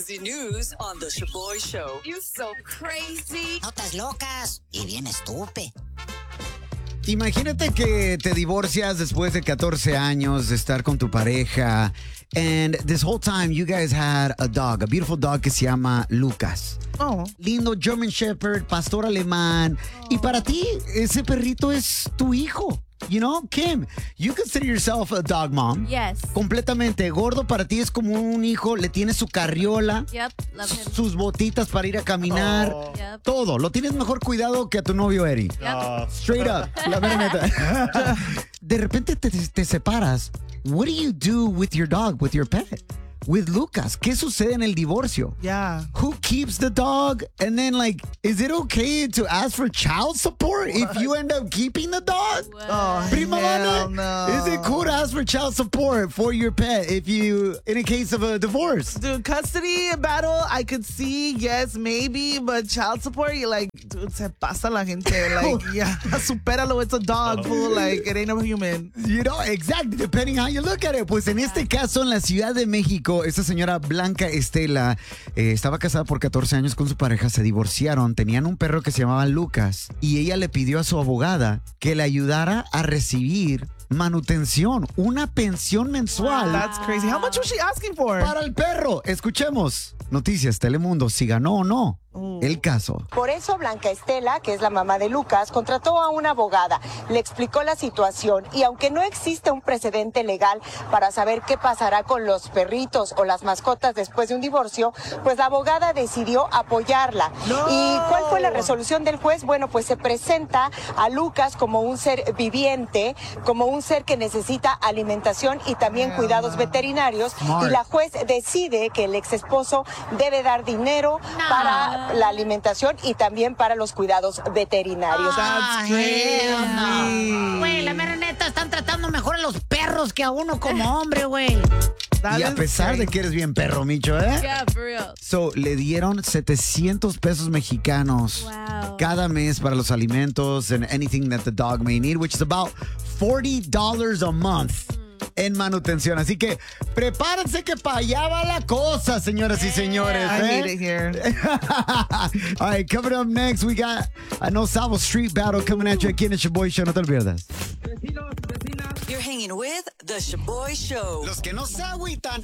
crazy news on The Shaboy Show. You're so crazy. Notas locas y bien estúpido. Imagínate que te divorcias después de 14 años de estar con tu pareja. And this whole time you guys had a dog, a beautiful dog que se llama Lucas. Oh. Lindo German Shepherd, pastor alemán. Y para ti, ese perrito es tu hijo. You know, Kim, you consider yourself a dog mom. Yes. Completamente. Gordo para ti es como un hijo, le tienes su carriola, Yep, love him. sus botitas para ir a caminar. Yep. Todo. Lo tienes mejor cuidado que a tu novio, Eddie. Yep. Straight up. La mera neta. De repente te separas. What do you do with your dog, with your pet? With Lucas. ¿Qué sucede en el divorcio? Yeah. Who keeps the dog? And then, like, is it okay to ask for child support if you end up keeping the dog? Oh, Prima hell donna, no. is it cool to ask for child support for your pet if you, in a case of a divorce? Dude, custody battle, I could see, yes, maybe, but child support, you're like, dude, se pasa la gente. Like, yeah, supéralo, it's a dog, fool. Like, it ain't a human. You know, exactly, depending how you look at it. Pues en este caso, en la Ciudad de México, esta señora Blanca Estela estaba casada por 14 años con su pareja, se divorciaron, tenían un perro que se llamaba Lucas y ella le pidió a su abogada que le ayudara a recibir manutención, una pensión mensual That's crazy. How much was she asking for? para el perro. Escuchemos. Noticias Telemundo, si ganó o no el caso. Por eso Blanca Estela, que es la mamá de Lucas, contrató a una abogada, le explicó la situación y aunque no existe un precedente legal para saber qué pasará con los perritos o las mascotas después de un divorcio, pues la abogada decidió apoyarla. No. ¿Y cuál fue la resolución del juez? Bueno, pues se presenta a Lucas como un ser viviente, como un ser que necesita alimentación y también cuidados veterinarios Smart. y la juez decide que el ex esposo debe dar dinero para la alimentación y también para los cuidados veterinarios. That's hell no. crazy. Güey, la mera neta, están tratando mejor a los perros que a uno como hombre, güey. That Y a is pesar de crazy. que eres bien perro, Micho, ¿eh? Yeah, for real. So, le dieron 700 pesos mexicanos Wow. cada mes para los alimentos and anything that the dog may need, which is about $40 a month en manutención. Así que prepárense que para allá va la cosa, señoras y señores. I hate it here. All right, coming up next, we got a No Salvo Street Battle coming at you aquí en el Shaboy Show. No te lo pierdas. You're hanging with The Shaboy Show. Los que no se agüitan